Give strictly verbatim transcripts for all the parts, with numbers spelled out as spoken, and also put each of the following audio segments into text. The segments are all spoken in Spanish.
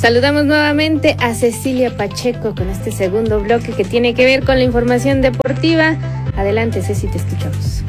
Saludamos nuevamente a Cecilia Pacheco con este segundo bloque que tiene que ver con la información deportiva. Adelante, Ceci, te escuchamos.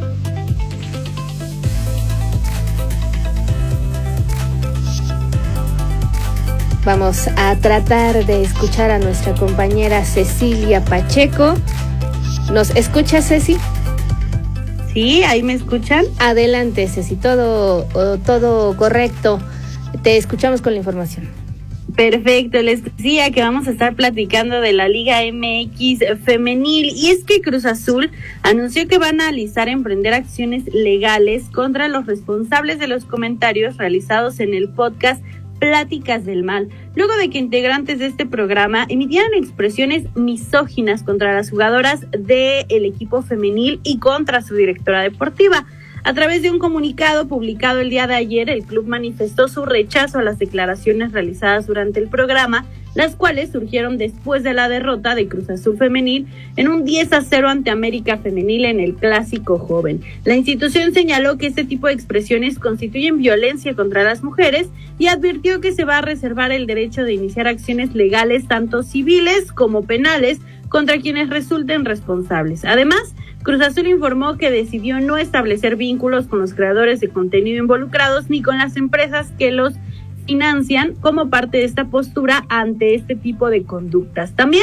Vamos a tratar de escuchar a nuestra compañera Cecilia Pacheco. ¿Nos escucha, Ceci? Sí, ahí me escuchan. Adelante, Ceci, todo, todo correcto. Te escuchamos con la información. Perfecto, les decía que vamos a estar platicando de la Liga M X femenil, y es que Cruz Azul anunció que van a analizar emprender acciones legales contra los responsables de los comentarios realizados en el podcast Pláticas del Mal, luego de que integrantes de este programa emitieran expresiones misóginas contra las jugadoras del equipo femenil y contra su directora deportiva. A través de un comunicado publicado el día de ayer, el club manifestó su rechazo a las declaraciones realizadas durante el programa, las cuales surgieron después de la derrota de Cruz Azul Femenil en un diez a cero ante América Femenil en el Clásico Joven. La institución señaló que este tipo de expresiones constituyen violencia contra las mujeres y advirtió que se va a reservar el derecho de iniciar acciones legales, tanto civiles como penales, contra quienes resulten responsables. Además, Cruz Azul informó que decidió no establecer vínculos con los creadores de contenido involucrados ni con las empresas que los financian como parte de esta postura ante este tipo de conductas. También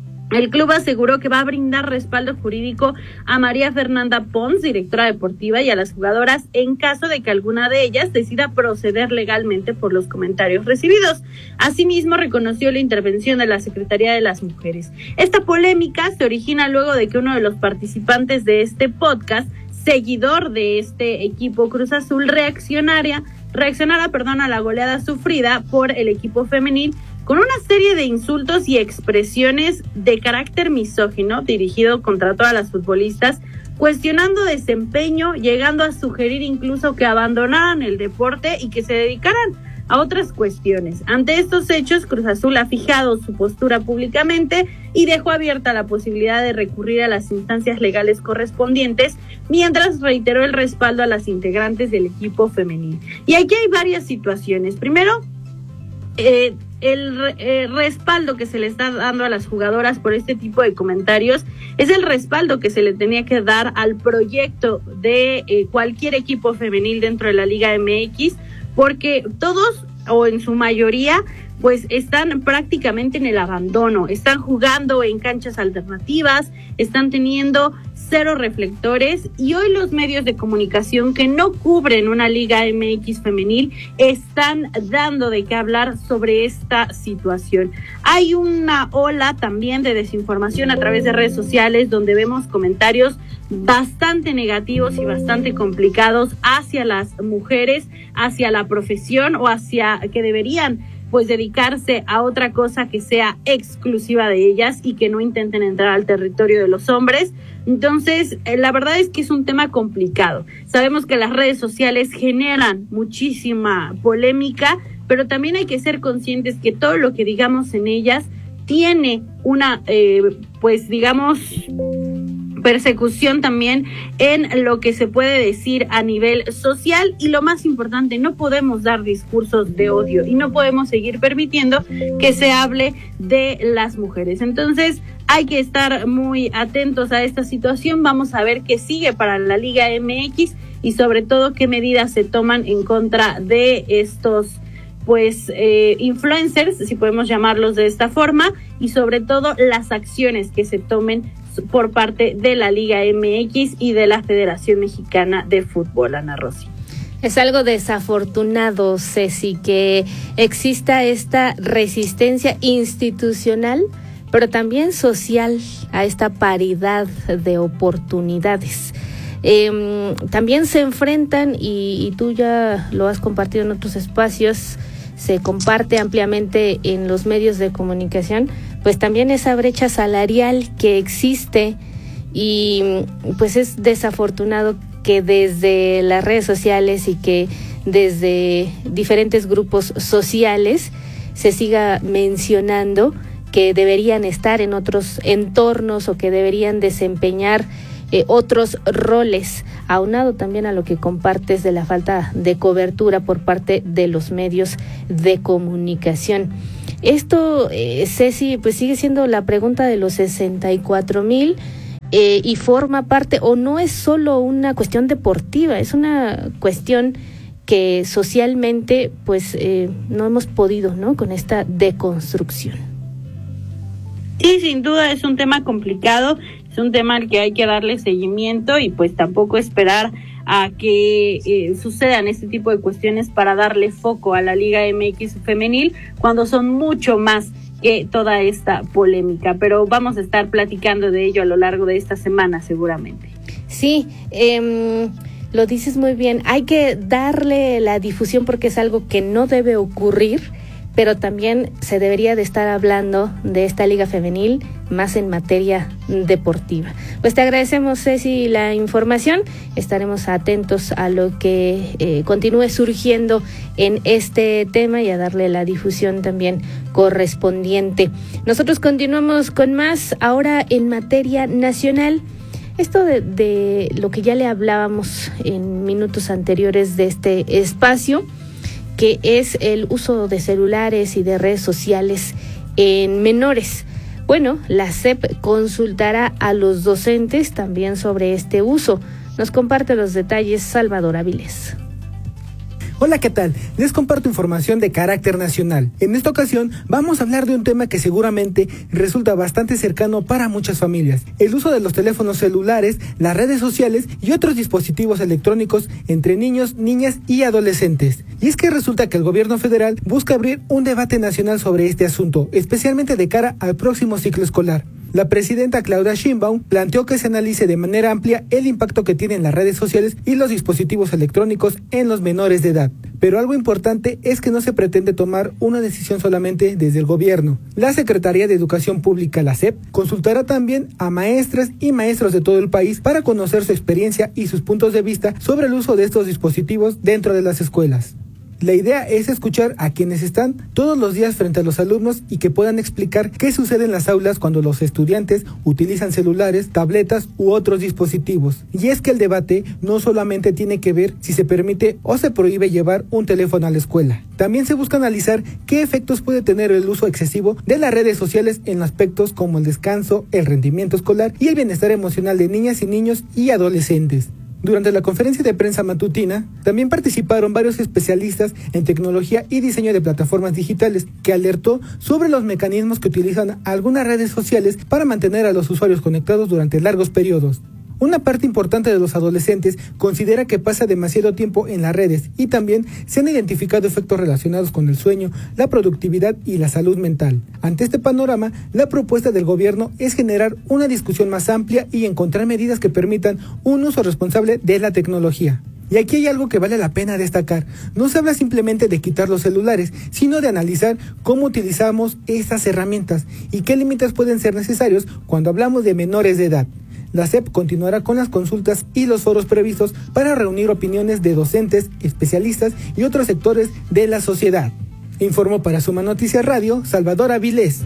el club aseguró que va a brindar respaldo jurídico a María Fernanda Pons, directora deportiva, y a las jugadoras en caso de que alguna de ellas decida proceder legalmente por los comentarios recibidos. Asimismo, reconoció la intervención de la Secretaría de las Mujeres. Esta polémica se origina luego de que uno de los participantes de este podcast, seguidor de este equipo Cruz Azul, reaccionara, reaccionara, perdón, a la goleada sufrida por el equipo femenil con una serie de insultos y expresiones de carácter misógino dirigido contra todas las futbolistas, cuestionando desempeño, llegando a sugerir incluso que abandonaran el deporte y que se dedicaran a otras cuestiones. Ante estos hechos, Cruz Azul ha fijado su postura públicamente y dejó abierta la posibilidad de recurrir a las instancias legales correspondientes, mientras reiteró el respaldo a las integrantes del equipo femenil. Y aquí hay varias situaciones. Primero, eh, el eh, respaldo que se le está dando a las jugadoras por este tipo de comentarios es el respaldo que se le tenía que dar al proyecto de eh, cualquier equipo femenil dentro de la Liga M X, porque todos, o en su mayoría, pues están prácticamente en el abandono, están jugando en canchas alternativas, están teniendo cero reflectores, y hoy los medios de comunicación que no cubren una Liga M X femenil están dando de qué hablar sobre esta situación. Hay una ola también de desinformación a través de redes sociales, donde vemos comentarios bastante negativos y bastante complicados hacia las mujeres, hacia la profesión o hacia que deberían pues dedicarse a otra cosa que sea exclusiva de ellas y que no intenten entrar al territorio de los hombres. Entonces, eh, la verdad es que es un tema complicado. Sabemos que las redes sociales generan muchísima polémica, pero también hay que ser conscientes que todo lo que digamos en ellas tiene una, eh, pues digamos, persecución también en lo que se puede decir a nivel social, y lo más importante, no podemos dar discursos de odio y no podemos seguir permitiendo que se hable de las mujeres. Entonces hay que estar muy atentos a esta situación. Vamos a ver qué sigue para la Liga M X y sobre todo qué medidas se toman en contra de estos pues eh, influencers, si podemos llamarlos de esta forma, y sobre todo las acciones que se tomen por parte de la Liga M X y de la Federación Mexicana de Fútbol, Ana Rosy. Es algo desafortunado, Ceci, que exista esta resistencia institucional, pero también social, a esta paridad de oportunidades. Eh, también se enfrentan, y, y tú ya lo has compartido en otros espacios, se comparte ampliamente en los medios de comunicación, pues también esa brecha salarial que existe, y pues es desafortunado que desde las redes sociales y que desde diferentes grupos sociales se siga mencionando que deberían estar en otros entornos o que deberían desempeñar eh, otros roles, aunado también a lo que compartes de la falta de cobertura por parte de los medios de comunicación. Esto, eh, Ceci, pues sigue siendo la pregunta de los sesenta y cuatro mil eh, y forma parte, o no es solo una cuestión deportiva, es una cuestión que socialmente pues eh, no hemos podido, ¿no?, con esta deconstrucción. Sí, sin duda es un tema complicado, es un tema al que hay que darle seguimiento y pues tampoco esperar a que eh, sucedan este tipo de cuestiones para darle foco a la Liga M X femenil, cuando son mucho más que toda esta polémica, pero vamos a estar platicando de ello a lo largo de esta semana seguramente. Sí, eh, lo dices muy bien, hay que darle la difusión porque es algo que no debe ocurrir, pero también se debería de estar hablando de esta liga femenil más en materia deportiva. Pues te agradecemos, Ceci, la información. Estaremos atentos a lo que eh, continúe surgiendo en este tema y a darle la difusión también correspondiente. Nosotros continuamos con más ahora en materia nacional. Esto de, de lo que ya le hablábamos en minutos anteriores de este espacio, que es el uso de celulares y de redes sociales en menores. Bueno, la S E P consultará a los docentes también sobre este uso. Nos comparte los detalles Salvador Avilés. Hola, ¿qué tal? Les comparto información de carácter nacional. En esta ocasión vamos a hablar de un tema que seguramente resulta bastante cercano para muchas familias: el uso de los teléfonos celulares, las redes sociales y otros dispositivos electrónicos entre niños, niñas y adolescentes. Y es que resulta que el gobierno federal busca abrir un debate nacional sobre este asunto, especialmente de cara al próximo ciclo escolar. La presidenta Claudia Sheinbaum planteó que se analice de manera amplia el impacto que tienen las redes sociales y los dispositivos electrónicos en los menores de edad. Pero algo importante es que no se pretende tomar una decisión solamente desde el gobierno. La Secretaría de Educación Pública, la S E P, consultará también a maestras y maestros de todo el país para conocer su experiencia y sus puntos de vista sobre el uso de estos dispositivos dentro de las escuelas. La idea es escuchar a quienes están todos los días frente a los alumnos y que puedan explicar qué sucede en las aulas cuando los estudiantes utilizan celulares, tabletas u otros dispositivos. Y es que el debate no solamente tiene que ver si se permite o se prohíbe llevar un teléfono a la escuela. También se busca analizar qué efectos puede tener el uso excesivo de las redes sociales en aspectos como el descanso, el rendimiento escolar y el bienestar emocional de niñas y niños y adolescentes. Durante la conferencia de prensa matutina, también participaron varios especialistas en tecnología y diseño de plataformas digitales, que alertó sobre los mecanismos que utilizan algunas redes sociales para mantener a los usuarios conectados durante largos periodos. Una parte importante de los adolescentes considera que pasa demasiado tiempo en las redes y también se han identificado efectos relacionados con el sueño, la productividad y la salud mental. Ante este panorama, la propuesta del gobierno es generar una discusión más amplia y encontrar medidas que permitan un uso responsable de la tecnología. Y aquí hay algo que vale la pena destacar. No se habla simplemente de quitar los celulares, sino de analizar cómo utilizamos estas herramientas y qué límites pueden ser necesarios cuando hablamos de menores de edad. La S E P continuará con las consultas y los foros previstos para reunir opiniones de docentes, especialistas y otros sectores de la sociedad. Informó para Suma Noticias Radio, Salvador Avilés.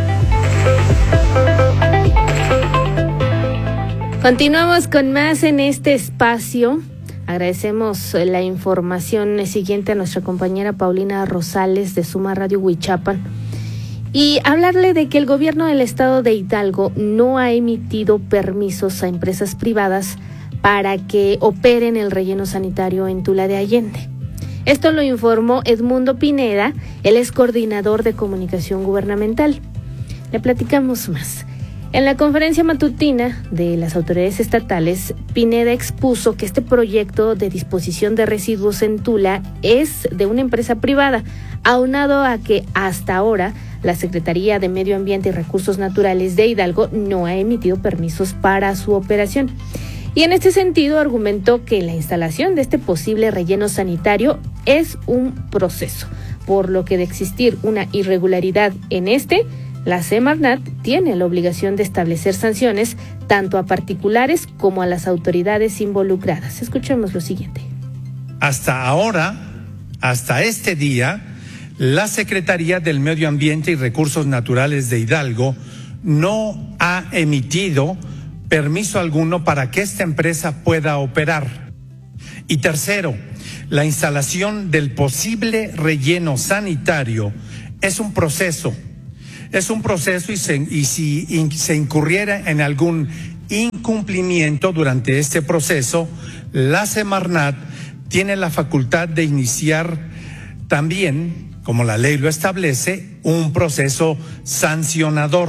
Continuamos con más en este espacio. Agradecemos la información siguiente a nuestra compañera Paulina Rosales de Suma Radio Huichapan. Y hablarle de que el gobierno del estado de Hidalgo no ha emitido permisos a empresas privadas para que operen el relleno sanitario en Tula de Allende. Esto lo informó Edmundo Pineda, él es coordinador de comunicación gubernamental. Le platicamos más. En la conferencia matutina de las autoridades estatales, Pineda expuso que este proyecto de disposición de residuos en Tula es de una empresa privada, aunado a que hasta ahora la Secretaría de Medio Ambiente y Recursos Naturales de Hidalgo no ha emitido permisos para su operación. Y en este sentido argumentó que la instalación de este posible relleno sanitario es un proceso, por lo que de existir una irregularidad en este, la Semarnat tiene la obligación de establecer sanciones tanto a particulares como a las autoridades involucradas. Escuchemos lo siguiente. Hasta ahora, hasta este día, la Secretaría del Medio Ambiente y Recursos Naturales de Hidalgo no ha emitido permiso alguno para que esta empresa pueda operar. Y tercero, la instalación del posible relleno sanitario es un proceso, es un proceso y, se, y si in, se incurriera en algún incumplimiento durante este proceso, la Semarnat tiene la facultad de iniciar también, como la ley lo establece, un proceso sancionador.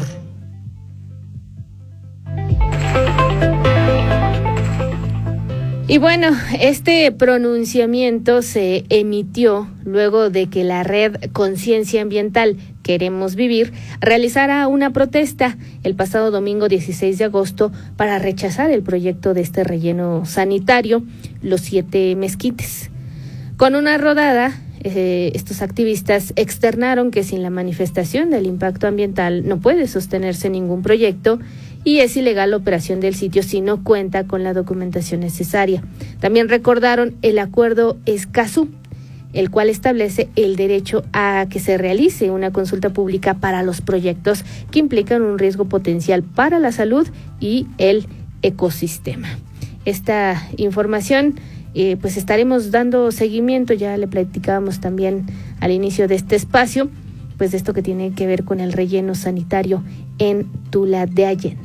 Y bueno, este pronunciamiento se emitió luego de que la red Conciencia Ambiental Queremos Vivir realizara una protesta el pasado domingo dieciséis de agosto para rechazar el proyecto de este relleno sanitario, Los Siete Mezquites. Con una rodada, eh, estos activistas externaron que sin la manifestación del impacto ambiental no puede sostenerse ningún proyecto y es ilegal la operación del sitio si no cuenta con la documentación necesaria. También recordaron el acuerdo Escazú, el cual establece el derecho a que se realice una consulta pública para los proyectos que implican un riesgo potencial para la salud y el ecosistema. Esta información, eh, pues estaremos dando seguimiento, ya le platicábamos también al inicio de este espacio, pues de esto que tiene que ver con el relleno sanitario en Tula de Allende.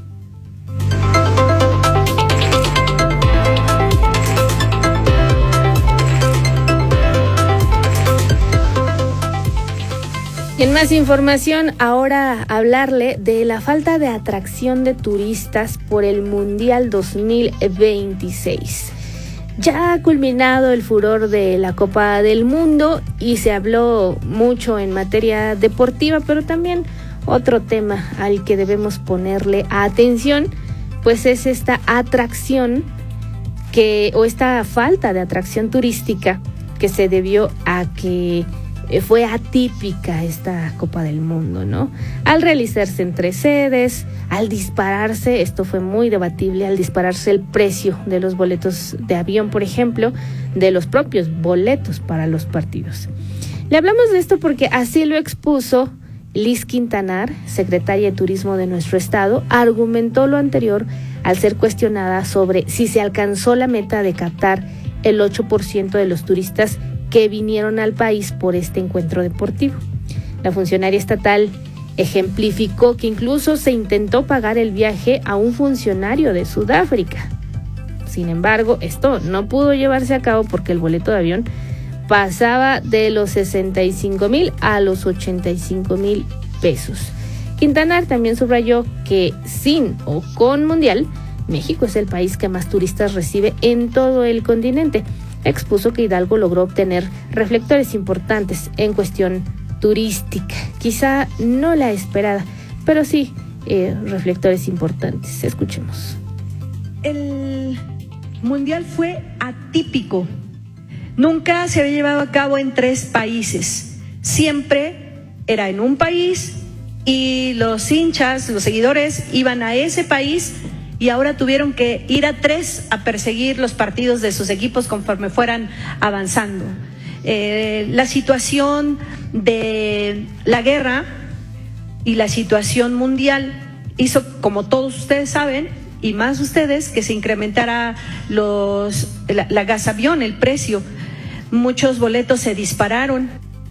Y en más información, ahora hablarle de la falta de atracción de turistas por el Mundial dos mil veintiséis. Ya ha culminado el furor de la Copa del Mundo y se habló mucho en materia deportiva, pero también otro tema al que debemos ponerle atención, pues es esta atracción que, o esta falta de atracción turística que se debió a que fue atípica esta Copa del Mundo, ¿no? Al realizarse en tres sedes, al dispararse, esto fue muy debatible, al dispararse el precio de los boletos de avión, por ejemplo, de los propios boletos para los partidos. Le hablamos de esto porque así lo expuso Liz Quintanar, secretaria de Turismo de nuestro estado, argumentó lo anterior al ser cuestionada sobre si se alcanzó la meta de captar el ocho por ciento de los turistas que vinieron al país por este encuentro deportivo. La funcionaria estatal ejemplificó que incluso se intentó pagar el viaje a un funcionario de Sudáfrica. Sin embargo, esto no pudo llevarse a cabo porque el boleto de avión pasaba de los sesenta y cinco mil a los ochenta y cinco mil pesos. Quintanar también subrayó que sin o con Mundial, México es el país que más turistas recibe en todo el continente. Expuso que Hidalgo logró obtener reflectores importantes en cuestión turística, quizá no la esperada, pero sí eh, reflectores importantes. Escuchemos. El Mundial fue atípico, nunca se había llevado a cabo en tres países, siempre era en un país y los hinchas, los seguidores iban a ese país y ahora tuvieron que ir a tres a perseguir los partidos de sus equipos conforme fueran avanzando. Eh, la situación de la guerra y la situación mundial hizo, como todos ustedes saben, y más ustedes, que se incrementara los, la, la gas avión, el precio. Muchos boletos se dispararon.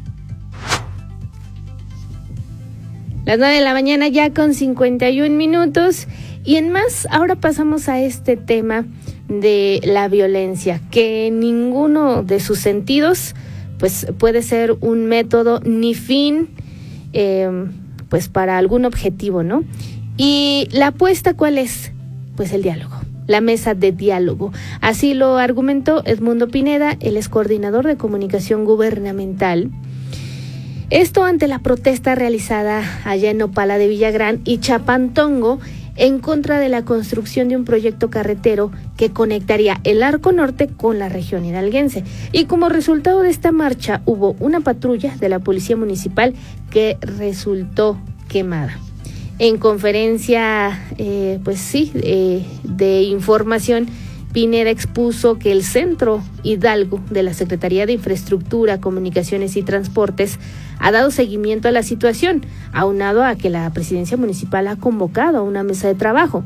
Las nueve de la mañana ya con cincuenta y un minutos. Y en más, ahora pasamos a este tema de la violencia, que en ninguno de sus sentidos pues puede ser un método ni fin eh, pues para algún objetivo, ¿no? Y la apuesta, ¿cuál es? Pues el diálogo, la mesa de diálogo. Así lo argumentó Edmundo Pineda, el ex coordinador de comunicación gubernamental. Esto ante la protesta realizada allá en Nopala de Villagrán y Chapantongo, en contra de la construcción de un proyecto carretero que conectaría el Arco Norte con la región hidalguense. Y como resultado de esta marcha hubo una patrulla de la Policía Municipal que resultó quemada. En conferencia, eh, pues sí, eh, de información, Pineda expuso que el Centro Hidalgo de la Secretaría de Infraestructura, Comunicaciones y Transportes ha dado seguimiento a la situación, aunado a que la Presidencia Municipal ha convocado a una mesa de trabajo.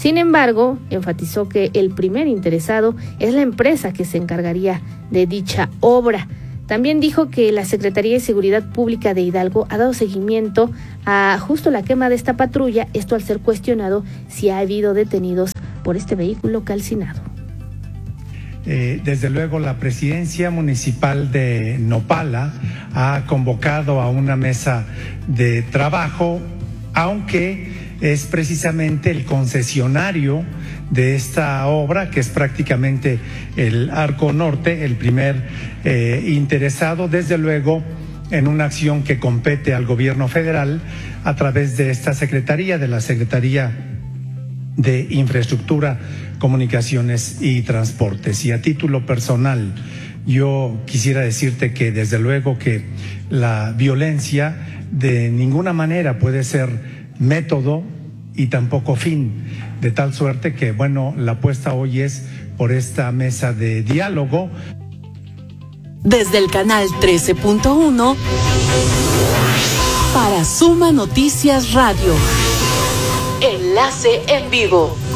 Sin embargo, enfatizó que el primer interesado es la empresa que se encargaría de dicha obra. También dijo que la Secretaría de Seguridad Pública de Hidalgo ha dado seguimiento a justo la quema de esta patrulla, esto al ser cuestionado si ha habido detenidos por este vehículo calcinado. Eh, desde luego, la presidencia municipal de Nopala ha convocado a una mesa de trabajo, aunque es precisamente el concesionario de esta obra, que es prácticamente el Arco Norte, el primer eh, interesado, desde luego, en una acción que compete al gobierno federal a través de esta secretaría, de la Secretaría de Infraestructura, Comunicaciones y Transportes. Y a título personal, yo quisiera decirte que desde luego que la violencia de ninguna manera puede ser método y tampoco fin, de tal suerte que, bueno, la apuesta hoy es por esta mesa de diálogo. Desde el canal trece punto uno para Suma Noticias Radio. Enlace en vivo.